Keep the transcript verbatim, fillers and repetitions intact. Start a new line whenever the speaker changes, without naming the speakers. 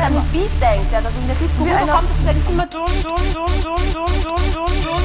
an den Beat denkt, ja, dass in der Disco
Wieso
einer...
kommt es denn immer dumm, dumm, dumm, dumm, dumm, dumm, dumm, dumm?